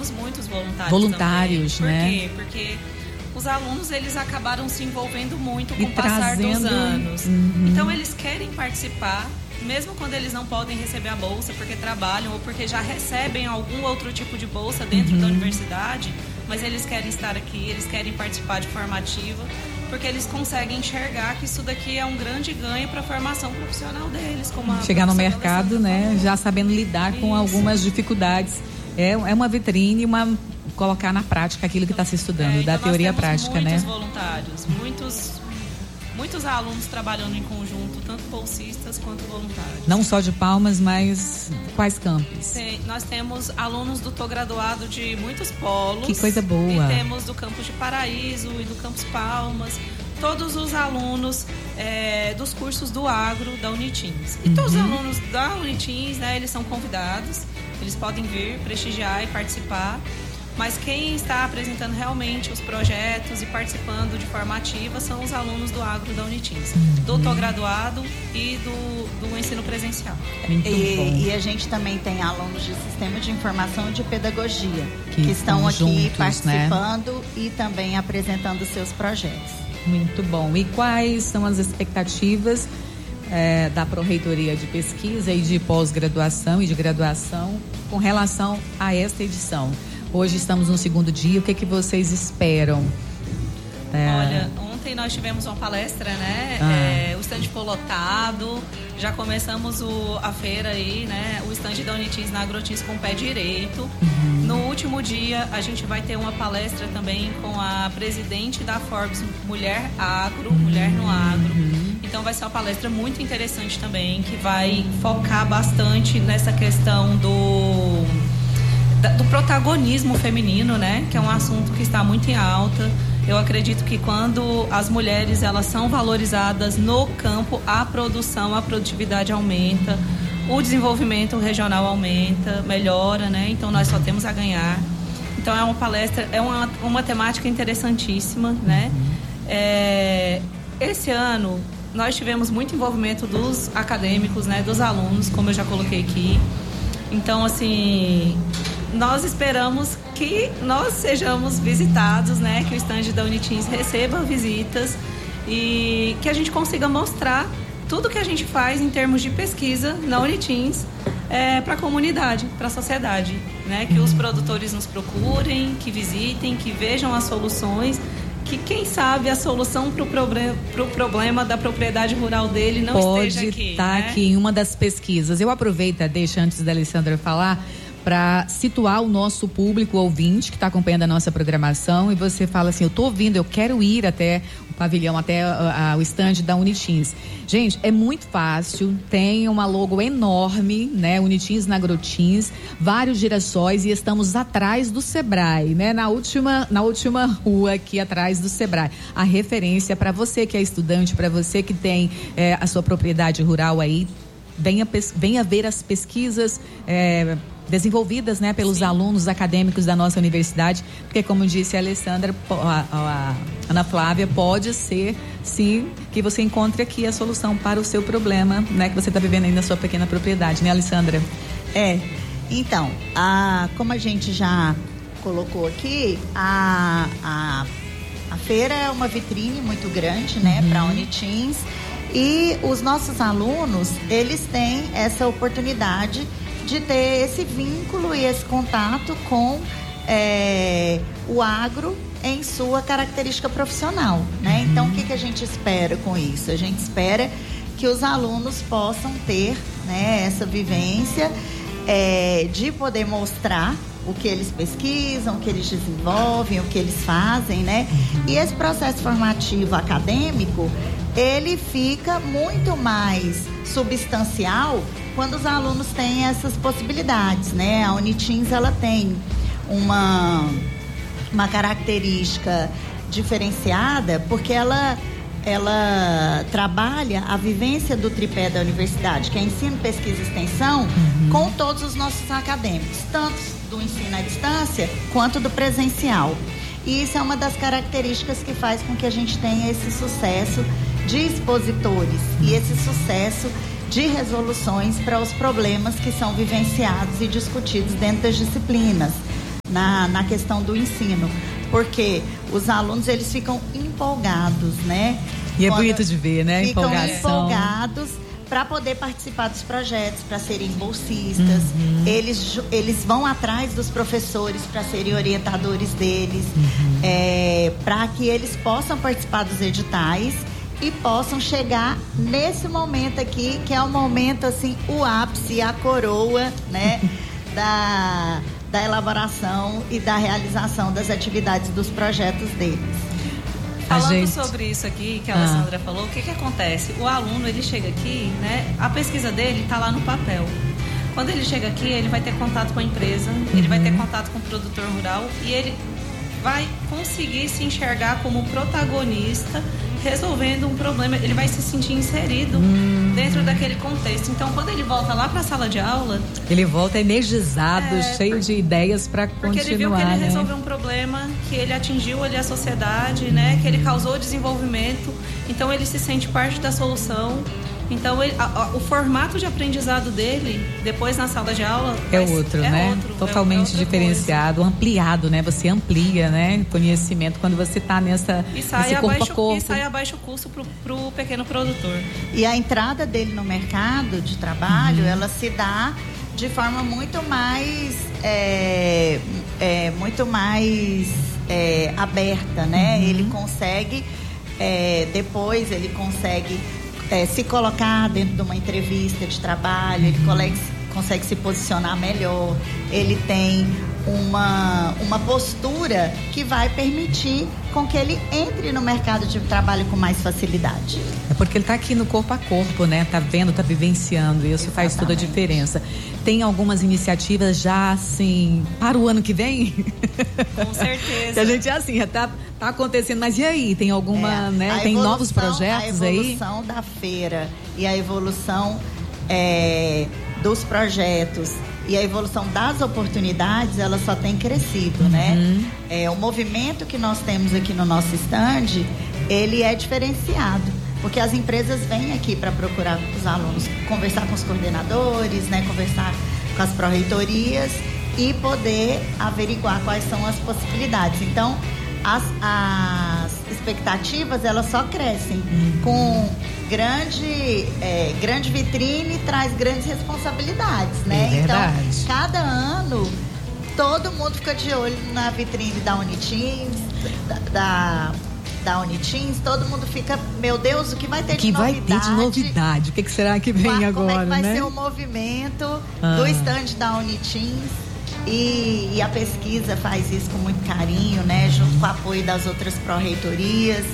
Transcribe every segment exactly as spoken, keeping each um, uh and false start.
precisamos muitos voluntários. Voluntários, também. né? Por quê? Porque os alunos, eles acabaram se envolvendo muito com e o passar trazendo... dos anos. Uhum. Então, eles querem participar, mesmo quando eles não podem receber a bolsa porque trabalham ou porque já recebem algum outro tipo de bolsa dentro uhum. da universidade, mas eles querem estar aqui, eles querem participar de forma ativa, porque eles conseguem enxergar que isso daqui é um grande ganho para a formação profissional deles. Como a chegar no mercado, né, falou. Já sabendo lidar isso. com algumas dificuldades. É, é uma vitrine, uma colocar na prática aquilo que está se estudando, é, da então teoria à prática, né? Muitos voluntários, muitos, muitos alunos trabalhando em conjunto, tanto bolsistas quanto voluntários. Não só de Palmas, mas quais campos? Tem, nós temos alunos do Tô Graduado de muitos polos. Que coisa boa. E temos do campus de Paraíso e do campus Palmas. Todos os alunos é, dos cursos do agro da Unitins. E uhum. todos os alunos da Unitins, né, eles são convidados. Eles podem vir, prestigiar e participar. Mas quem está apresentando realmente os projetos e participando de forma ativa são os alunos do agro da Unitins, uhum. do Tô Graduado e do, do ensino presencial. E, e a gente também tem alunos de Sistema de Informação e de Pedagogia que, que estão aqui juntos, participando, né? E também apresentando seus projetos. Muito bom. E quais são as expectativas é, da Pró-Reitoria de Pesquisa e de Pós-Graduação e de Graduação com relação a esta edição? Hoje estamos no segundo dia, o que, é que vocês esperam? É... Olha, ontem nós tivemos uma palestra, né? Ah. É, o stand ficou lotado, já começamos o, a feira aí, né? O stand da Unitins na Agrotins com o pé direito. Uhum. No último dia, a gente vai ter uma palestra também com a presidente da Forbes Mulher Agro, uhum. Mulher no Agro. Uhum. Então vai ser uma palestra muito interessante também, que vai focar bastante nessa questão do... do protagonismo feminino, né? Que é um assunto que está muito em alta. Eu acredito que quando as mulheres elas são valorizadas no campo, a produção, a produtividade aumenta, o desenvolvimento regional aumenta, melhora, né? Então nós só temos a ganhar. Então é uma palestra, é uma, uma temática interessantíssima, né? É, esse ano nós tivemos muito envolvimento dos acadêmicos, né? Dos alunos, como eu já coloquei aqui. Então, assim... nós esperamos que nós sejamos visitados, né? Que o stand da Unitins receba visitas e que a gente consiga mostrar tudo que a gente faz em termos de pesquisa na Unitins é, para a comunidade, para a sociedade, né? Que os produtores nos procurem, que visitem, que vejam as soluções, que quem sabe a solução para o problema, pro problema da propriedade rural dele não pode esteja aqui. Pode estar, né? Aqui em uma das pesquisas. Eu aproveito, deixa antes da Alessandra falar, para situar o nosso público ouvinte que está acompanhando a nossa programação, e você fala assim, eu estou ouvindo, eu quero ir até o pavilhão, até a, a, o estande da Unitins. Gente, é muito fácil, tem uma logo enorme, né? Unitins na Agrotins, vários girassóis, e estamos atrás do Sebrae, né? Na última, na última rua aqui atrás do Sebrae. A referência para você que é estudante, para você que tem é, a sua propriedade rural aí, venha, venha ver as pesquisas é, desenvolvidas, né, pelos Sim. alunos acadêmicos da nossa universidade, porque, como disse a Alessandra, a, a, a Ana Flávia, pode ser, sim, que você encontre aqui a solução para o seu problema, né, que você está vivendo aí na sua pequena propriedade, né, Alessandra? É, então, a, como a gente já colocou aqui, a, a, a feira é uma vitrine muito grande, né, uhum. para a Unitins, e os nossos alunos, eles têm essa oportunidade de ter esse vínculo e esse contato com é, o agro em sua característica profissional, né? Uhum. Então, o que, que a gente espera com isso? A gente espera que os alunos possam ter, né, essa vivência é, de poder mostrar o que eles pesquisam, o que eles desenvolvem, o que eles fazem, né? Uhum. E esse processo formativo acadêmico, ele fica muito mais substancial quando os alunos têm essas possibilidades, né? A Unitins, ela tem uma, uma característica diferenciada porque ela, ela trabalha a vivência do tripé da universidade, que é ensino, pesquisa e extensão, uhum. com todos os nossos acadêmicos, tanto do ensino à distância quanto do presencial. E isso é uma das características que faz com que a gente tenha esse sucesso de expositores e esse sucesso de resoluções para os problemas que são vivenciados e discutidos dentro das disciplinas. na, na questão do ensino, porque os alunos, eles ficam empolgados, né? E é Quando bonito de ver, né? Ficam Empolgação. empolgados para poder participar dos projetos, para serem bolsistas. Uhum. Eles, eles vão atrás dos professores para serem orientadores deles, Uhum. é, para que eles possam participar dos editais e possam chegar nesse momento aqui, que é o momento, assim, o ápice, a coroa, né, da, da elaboração e da realização das atividades dos projetos deles. Falando gente... sobre isso aqui que a Alessandra ah. falou, o que que acontece? O aluno, ele chega aqui, né? A pesquisa dele está lá no papel. Quando ele chega aqui, ele vai ter contato com a empresa, uhum. ele vai ter contato com o produtor rural e ele vai conseguir se enxergar como protagonista, resolvendo um problema. Ele vai se sentir inserido hum. dentro daquele contexto. Então, quando ele volta lá para a sala de aula, ele volta energizado, é, cheio de ideias para continuar. Porque ele viu que ele né? resolveu um problema, que ele atingiu ali a sociedade, né? Que ele causou desenvolvimento. Então, ele se sente parte da solução. Então, ele, a, a, o formato de aprendizado dele, depois na sala de aula... É outro, é né? Outro, Totalmente é, é diferenciado, coisa. ampliado, né? Você amplia, né? Conhecimento quando você está nessa, e sai nesse corpo abaixo, a corpo. E sai a baixo custo para o pequeno produtor. E a entrada dele no mercado de trabalho, uhum. ela se dá de forma muito mais... É, é, muito mais é, aberta, né? Uhum. Ele consegue... É, depois ele consegue... É, se colocar dentro de uma entrevista de trabalho, ele consegue, consegue se posicionar melhor, ele tem uma, uma postura que vai permitir com que ele entre no mercado de trabalho com mais facilidade. É porque ele está aqui no corpo a corpo, né? Tá vendo, tá vivenciando, e isso Exatamente. Faz toda a diferença. Tem algumas iniciativas já, assim, para o ano que vem? Com certeza. Que a gente, assim, já tá, tá acontecendo, mas e aí? Tem alguma, é, né? Tem evolução, novos projetos aí? A evolução aí? Da feira e a evolução é, dos projetos e a evolução das oportunidades, ela só tem crescido, uhum. né? É, o movimento que nós temos aqui no nosso stand, ele é diferenciado, porque as empresas vêm aqui para procurar os alunos, conversar com os coordenadores, né? Conversar com as pró-reitorias e poder averiguar quais são as possibilidades. Então, as, as expectativas, elas só crescem. Uhum. Com grande, é, grande vitrine, traz grandes responsabilidades, né? É então, verdade. cada ano, todo mundo fica de olho na vitrine da Uniteens, da... da da Uniteens, todo mundo fica, meu Deus, o que vai ter que de novidade? Que vai ter de novidade? O que, que será que vem Como agora, Como é que vai né? ser o movimento ah. do stand da Uniteens? E, e a pesquisa faz isso com muito carinho, né? Junto com o apoio das outras pró-reitorias.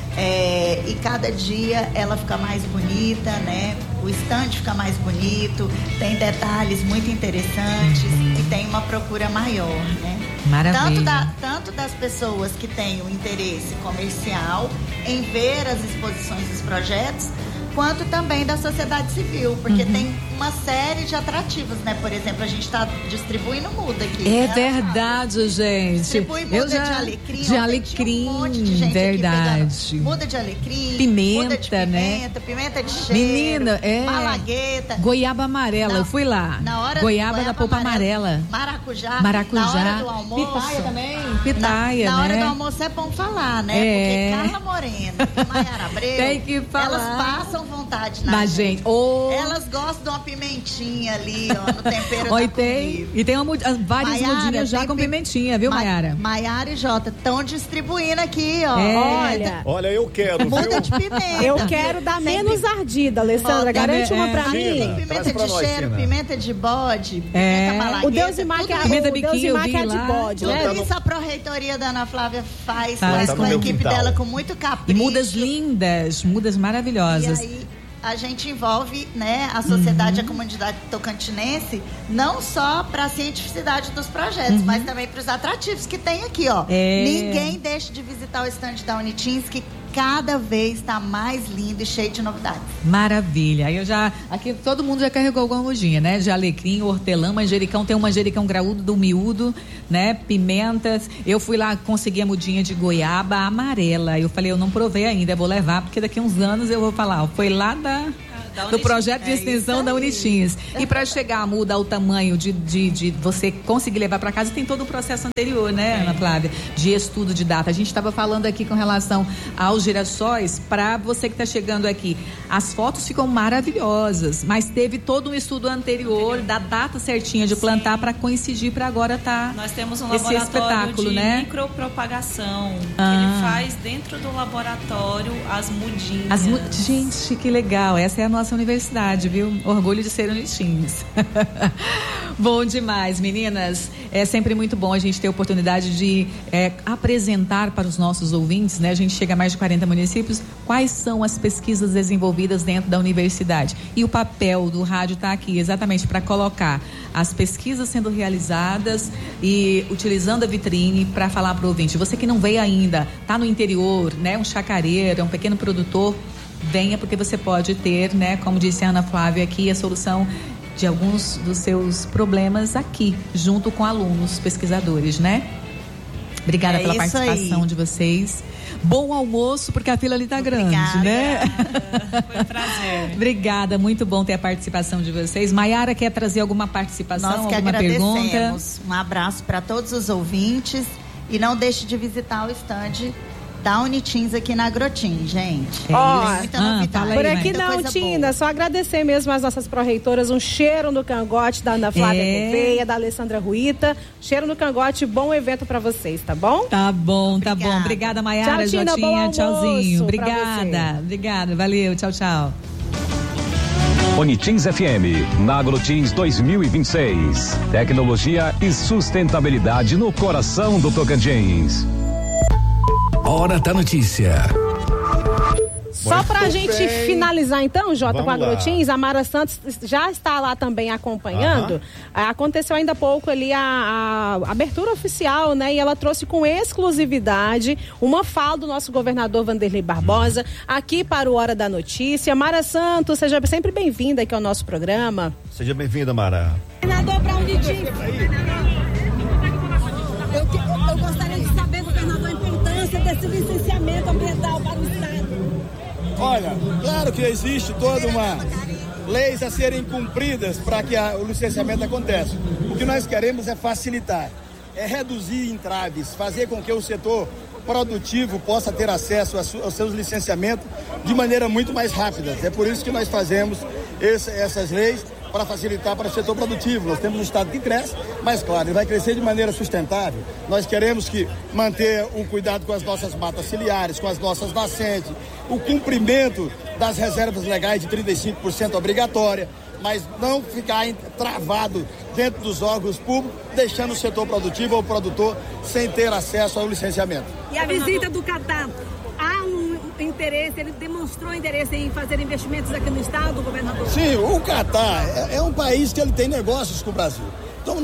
É, e cada dia ela fica mais bonita, né? O stand fica mais bonito, tem detalhes muito interessantes uhum. e tem uma procura maior, né? Maravilha. Tanto, da, tanto das pessoas que têm o interesse comercial em ver as exposições dos projetos, quanto também da sociedade civil, porque uhum. tem uma série de atrativos, né? Por exemplo, a gente está distribuindo muda aqui. É né? verdade, gente. Distribui muda Eu já... de alecrim. De alecrim, um monte de gente verdade. Muda de alecrim, pimenta, muda de pimenta, né? Pimenta de cheiro, menina, é. malagueta. Goiaba amarela, na, eu fui lá. Na hora goiaba, goiaba da polpa amarela, amarela. Maracujá. Maracujá. Na hora do almoço. Pitaia também. Pitaia, na, na né? hora do almoço é bom falar, né? É. Porque Carla Morena e Maiara Abreu, tem que falar. Elas passam vontade na, na gente. gente. Oh. Elas gostam de uma pimentinha ali, ó, no tempero Oi, da tem, comida. E tem uma, várias Maiara, mudinhas já com pimentinha, viu, Maiara? Maiara e Jota estão distribuindo aqui, ó. É. Olha, Olha, eu quero, muda viu? de pimenta. Eu quero dar menos ardida, Alessandra. Ó, garante é, uma pra é. mim. Tem pimenta de nós, cheiro, China. Pimenta de bode, é. pimenta malagueta. O Deus e Mac é, pimenta o Deus e Mac é de bode, tudo né? Tudo isso a pró-reitoria da Ana Flávia faz, faz com tá a equipe quintal. dela com muito capricho. E mudas lindas, mudas maravilhosas. E aí a gente envolve, né, a sociedade, uhum. a comunidade tocantinense, não só para a cientificidade dos projetos, uhum. mas também para os atrativos que tem aqui, ó. É. Ninguém deixa de visitar o stand da Uniteens, que cada vez está mais lindo e cheio de novidades. Maravilha. Aí eu já, aqui todo mundo já carregou alguma mudinha, né? De alecrim, hortelã, manjericão, tem um manjericão graúdo do miúdo, né? Pimentas. Eu fui lá, consegui a mudinha de goiaba amarela. Eu falei, eu não provei ainda, eu vou levar, porque daqui a uns anos eu vou falar, ó, foi lá da... do projeto de é extensão da Unitins. E para chegar a mudar o tamanho de, de, de você conseguir levar para casa, tem todo um processo anterior, né, é. Ana Flávia? De estudo de data. A gente estava falando aqui com relação aos girassóis, para você que está chegando aqui. As fotos ficam maravilhosas, mas teve todo um estudo anterior da data certinha de plantar para coincidir para agora tá. Nós temos um esse laboratório espetáculo, de né? micropropagação. Ah. Ele faz dentro do laboratório as mudinhas. As mu... Gente, que legal. Essa é a nossa universidade, viu? Orgulho de ser Unitins. Bom demais, meninas. É sempre muito bom a gente ter a oportunidade de é, apresentar para os nossos ouvintes, né? A gente chega a mais de quarenta municípios, quais são as pesquisas desenvolvidas dentro da universidade. E o papel do rádio está aqui exatamente para colocar as pesquisas sendo realizadas e utilizando a vitrine para falar para o ouvinte. Você que não veio ainda, está no interior, né? Um chacareiro, um pequeno produtor, venha, porque você pode ter, né? Como disse a Ana Flávia aqui, a solução de alguns dos seus problemas aqui, junto com alunos, pesquisadores, né? Obrigada é pela participação aí. De vocês. Bom almoço, porque a fila ali tá grande, Obrigada. Né? Foi um prazer. Obrigada, muito bom ter a participação de vocês. Maiara quer trazer alguma participação, Nós que alguma agradecemos. pergunta? Um abraço para todos os ouvintes e não deixe de visitar o estande da Unitins aqui na Agrotim, gente. É Ó, Tem muita ah, novidade. aí, por aqui muita não, coisa Tina, boa. só agradecer mesmo às nossas pró-reitoras, um cheiro no cangote da Ana Flávia É. Gouveia, da Alessandra Ruita, cheiro no cangote, bom evento pra vocês, tá bom? Tá bom, tá Obrigada. bom. Obrigada, Maiara, Tchau, Tina, Jotinha, bom almoço tchauzinho. pra Obrigada, obrigada, valeu, tchau, tchau. Unitins F M, na Agrotins dois mil e vinte e seis. Tecnologia e sustentabilidade no coração do Tocantins. Hora da notícia. Só Muito pra gente bem. finalizar então, Jota, Vamos com a lá. Agrotins, a Mara Santos já está lá também acompanhando. Ah, aconteceu ainda há pouco ali a, a abertura oficial, né? E ela trouxe com exclusividade uma fala do nosso governador Vanderlei Barbosa aqui para o Hora da Notícia. Mara Santos, seja sempre bem-vinda aqui ao nosso programa. Seja bem-vinda, Mara. Governador, para Unitins. Eu, que- eu gostaria de saber, governador, a importância desse licenciamento ambiental para o Estado. Olha, claro que existe toda uma leis a serem cumpridas para que a, o licenciamento aconteça. O que nós queremos é facilitar, é reduzir entraves, fazer com que o setor produtivo possa ter acesso a su, aos seus licenciamentos de maneira muito mais rápida. É por isso que nós fazemos esse, essas leis, para facilitar para o setor produtivo. Nós temos um estado que cresce, mas claro, ele vai crescer de maneira sustentável. Nós queremos que manter o cuidado com as nossas matas ciliares, com as nossas nascentes, o cumprimento das reservas legais de trinta e cinco por cento obrigatória, mas não ficar travado dentro dos órgãos públicos, deixando o setor produtivo ou o produtor sem ter acesso ao licenciamento. E a visita do Catar, há um interesse, ele demonstrou interesse em fazer investimentos aqui no Estado, governador? Sim, o Catar é, é um país que ele tem negócios com o Brasil. Então,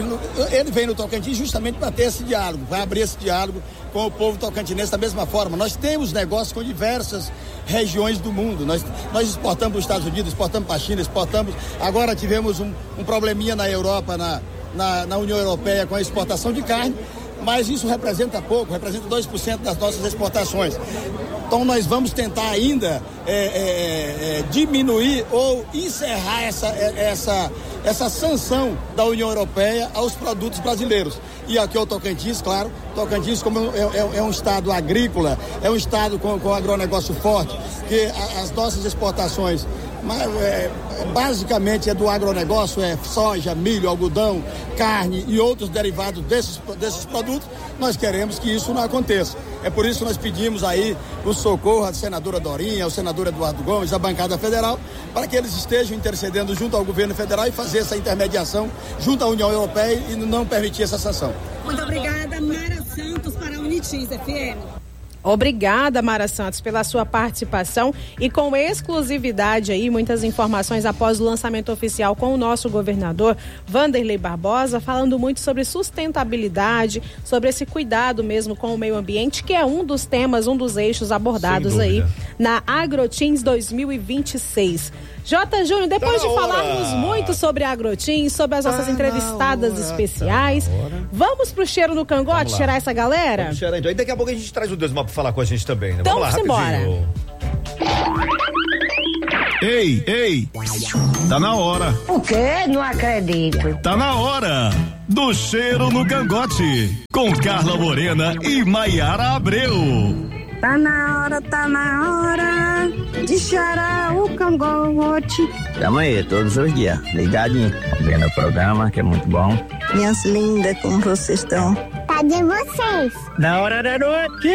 ele vem no Tocantins justamente para ter esse diálogo, para abrir esse diálogo com o povo tocantinense da mesma forma. Nós temos negócios com diversas regiões do mundo. Nós, nós exportamos para os Estados Unidos, exportamos para a China, exportamos... Agora tivemos um, um probleminha na Europa, na, na, na União Europeia, com a exportação de carne, mas isso representa pouco, representa dois por cento das nossas exportações. Então nós vamos tentar ainda é, é, é, diminuir ou encerrar essa, essa, essa sanção da União Europeia aos produtos brasileiros. E aqui é o Tocantins, claro, Tocantins como é, é, é um estado agrícola, é um estado com, com agronegócio forte, que a, as nossas exportações mas, é, basicamente é do agronegócio, é soja, milho, algodão, carne e outros derivados desses, desses produtos. Nós queremos que isso não aconteça. É por isso que nós pedimos aí o socorro à senadora Dorinha, ao senador Eduardo Gomes, à bancada federal, para que eles estejam intercedendo junto ao governo federal e fazer essa intermediação junto à União Europeia e não permitir essa sanção. Muito obrigada, Mara Santos, para a Unitins F M. Obrigada, Mara Santos, pela sua participação e com exclusividade aí, muitas informações após o lançamento oficial com o nosso governador Vanderlei Barbosa, falando muito sobre sustentabilidade, sobre esse cuidado mesmo com o meio ambiente, que é um dos temas, um dos eixos abordados aí na Agrotins dois mil e vinte e seis. Jota Júnior, depois Tá de falarmos hora. muito sobre a Agrotins, sobre as nossas Tá entrevistadas hora, especiais, tá hora. vamos pro cheiro no cangote, Vamos lá. cheirar essa galera? Vamos cheirar, então. E daqui a pouco a gente traz o Deus para falar com a gente também, né? Então, Vamos lá, vamos embora. rapidinho. Ei, ei, tá na hora. O quê? Não acredito. Tá na hora do Cheiro no Cangote, com Carla Morena e Maiara Abreu. Tá na hora, tá na hora de cheirar o cangote. Tamo aí, todos os dias, ligadinho, vendo o programa, que é muito bom. Minhas lindas, como vocês estão? Cadê vocês? Na hora da noite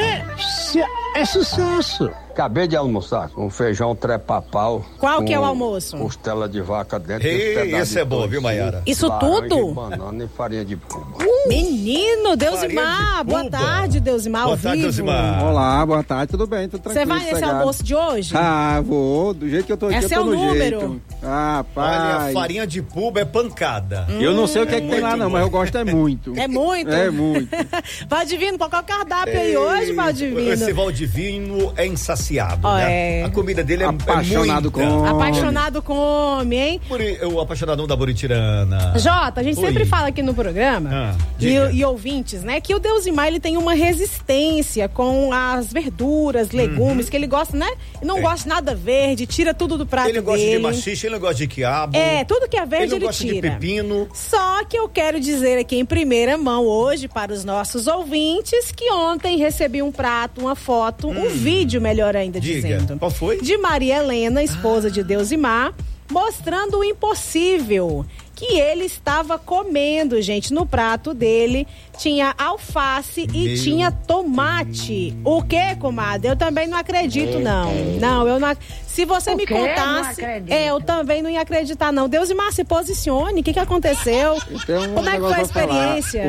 é sucesso. Acabei de almoçar com feijão trepapau. Qual que é o almoço? Costela de vaca dentro. Ei, esse é bom, viu, Maiara? Isso tudo? Banana e farinha de puba. Uh, menino, Deusimar, de boa tarde, Deusimar, boa ao tarde, vivo. Deusimar. Olá, boa tarde, tudo bem, tudo tranquilo. Você vai nesse cegado. almoço de hoje? Ah, vou, do jeito que eu tô aqui, Esse eu tô é o no número. jeito. Ah, pai. Olha, farinha de puba é pancada. Hum, eu não sei o que é que tem lá não, bom. mas eu gosto é muito. É muito? É muito. Valdivino, qual que é o cardápio aí hoje, Valdivino? Esse Valdivino é insaciado, Oh, né? é. A comida dele é, Apaixonado é com... Apaixonado come, hein? Por, o apaixonadão da Buritirana. Jota, a gente Oi. sempre fala aqui no programa, Ah, e, e ouvintes, né, que o Deusimar, ele tem uma resistência com as verduras, legumes, uhum. que ele gosta, né? E não é. gosta de nada verde, tira tudo do prato ele dele. Ele gosta de machixe, ele não gosta de quiabo. É, tudo que é verde ele, ele gosta tira. de pepino. Só que eu quero dizer aqui em primeira mão hoje para os nossos ouvintes que ontem recebi um prato, uma foto, hum. um vídeo, melhor ainda Diga. dizendo. Qual foi? De Maria Helena, esposa ah. de Deusimar, mostrando o impossível que ele estava comendo, gente. No prato dele tinha alface Meu e tinha tomate. Deus. O que, comadre? Eu também não acredito, não. Não, eu não. Se você o me quê? contasse, é, eu também não ia acreditar, não. Deusimar, se posicione. O que que aconteceu? Então, como é que foi a experiência?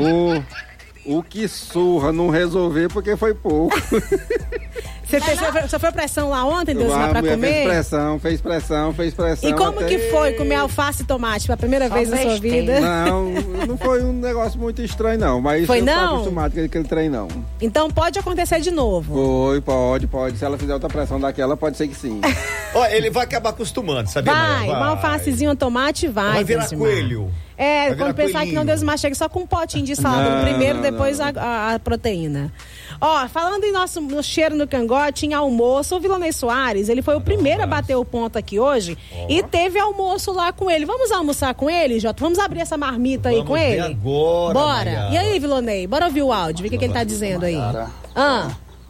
O, o que surra não resolver porque foi pouco. Você, fez, você foi pressão lá ontem, Deusimar, pra comer? Fez pressão, fez pressão, fez pressão. E como até... que foi comer alface e tomate pela primeira Só vez na sua vida? Não, não foi um negócio muito estranho, não. Mas foi eu não? não tô acostumado com aquele trem, não. Então pode acontecer de novo? Foi, pode, pode. Se ela fizer outra pressão daquela, pode ser que sim. Ó, ele vai acabar acostumando, sabia? Vai, vai. uma alfacezinha, um tomate, vai. Vai virar Deusimar. coelho. É, vai quando pensar coelhinho. que não, Deusimar chega só com um potinho de salada não, no primeiro, não, depois não. A, a, a proteína. Ó, falando em nosso no cheiro no cangote, em almoço, o Vilonei Soares, ele foi o primeiro a bater o ponto aqui hoje oh. e teve almoço lá com ele. Vamos almoçar com ele, Jota? Vamos abrir essa marmita Vamos aí com ver ele? Agora, Bora. Maiara. E aí, Vilonei? Bora ouvir o áudio, ver o que, que ele tá dizendo aí. Ah.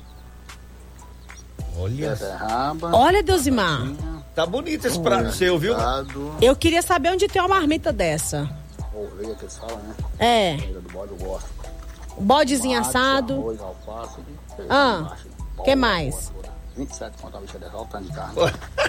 Olha. Olha, Deusimar. Tá bonito esse prato seu, viu? Eu queria saber onde tem uma marmita dessa. Ovelha que eles falam, né? É. Do bode eu gosto. Bodezinho Tomate, assado. Arroz, alface, Ah. O que mais? vinte e sete conto a bicha dessa, olha o tanto de carne.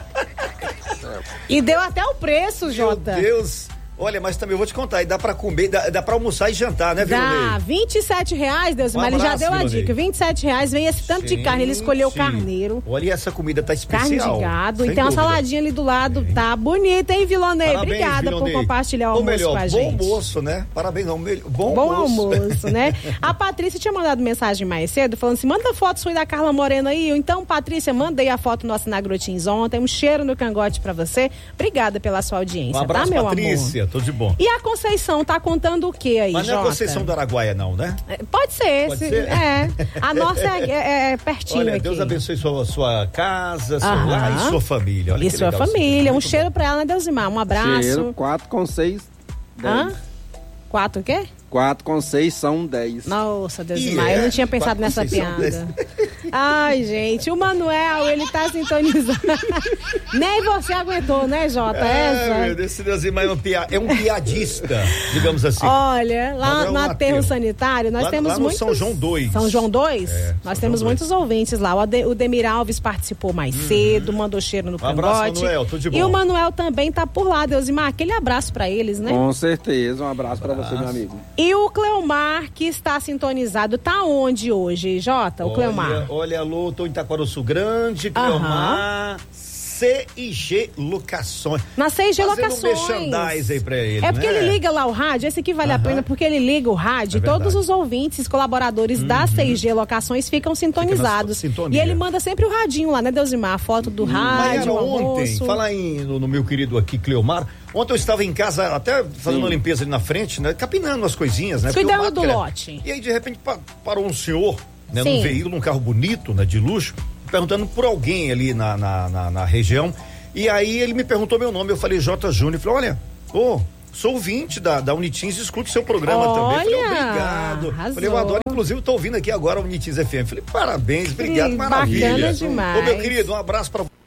E deu até o preço, Jota. Meu Deus. Olha, mas também eu vou te contar, e dá pra comer, dá, dá pra almoçar e jantar, né, Vilonei? Dá, vinte e sete reais, Deus, Um mas ele já abraço, deu a Vilonei. dica, vinte e sete reais, vem esse tanto de carne, ele escolheu carneiro. Olha, essa comida tá especial. Carne de gado, sem e tem uma dúvida. saladinha ali do lado, tá bonita, hein, Vilonei? Parabéns, Obrigada Vilonei. por compartilhar o almoço Ou melhor, com a gente. bom almoço, né? Parabéns, não, melhor, bom, Bom almoço. almoço, né? A Patrícia tinha mandado mensagem mais cedo, falando assim, manda foto sua e da Carla Morena aí. Então, Patrícia, mandei a foto nossa na Grotins ontem, um cheiro no cangote pra você. Obrigada pela sua audiência, Um abraço, tá, meu Patrícia, amor? tudo de bom. E a Conceição tá contando o que aí, Mas não é Jota? Conceição do Araguaia, não, né? É, Pode ser, Pode se, ser? é. A nossa é, é, é pertinho Olha, aqui. Deus abençoe sua, sua casa, seu Aham. lar e sua família. Olha E que sua legal, família. Um muito cheiro bom. pra ela, né, Deusimar? Um abraço. Cheiro, quatro com seis, Hã? dez. Quatro o quê? quatro com seis são dez. Nossa, Deusimar, E é, eu não tinha pensado quatro com nessa seis são piada. Ai, gente, o Manuel, ele tá sintonizando. Nem você aguentou, né, Jota? É, essa? meu Deus, esse Deusimar é um, pia... é um piadista, digamos assim. Olha, lá Manuel no é um aterro aterro. sanitário, nós Lá- temos lá no muitos... São João dois. São João dois? É, nós São temos João muitos ouvintes lá. O, Ade- o Demir Alves participou mais cedo, mandou cheiro no Um abraço, cangote. Manuel, tudo de bom. E o Manuel também tá por lá, Deusimar. Aquele abraço pra eles, né? Com certeza, um abraço pra você, meu amigo. E o Cleomar, que está sintonizado, tá onde hoje, Jota? O Cleomar. Olha, olha, alô, tô em Itaquaruçu Grande, Cleomar, C I G Locações. Na C I G Fazendo Locações. um merchandise aí pra ele, É porque né? ele liga lá o rádio, esse aqui vale a Aham. pena, porque ele liga o rádio É e todos verdade. os ouvintes, colaboradores da C I G Locações ficam sintonizados. Fica na sintonia. E ele manda sempre o radinho lá, né, Deusimar? A foto do rádio, Maiara, o ontem, almoço. falar em, no, no meu querido aqui, Cleomar, ontem eu estava em casa até fazendo Sim. uma limpeza ali na frente, né? Capinando as coisinhas, né? porque o Cuidando mato do cresce. lote. E aí, de repente, pa- parou um senhor, né? Sim. Num veículo, num carro bonito, né? De luxo, perguntando por alguém ali na, na, na, na região. E aí ele me perguntou meu nome, eu falei J. Júnior, falei, olha, ô, oh, sou ouvinte da, da Unitins, escuto seu programa olha, também. Falei, obrigado. Arrasou. Falei, eu adoro, inclusive, tô ouvindo aqui agora a Unitins F M. Falei, parabéns, obrigado, Sim, maravilha. Bacana demais. Ô, meu querido, um abraço pra você.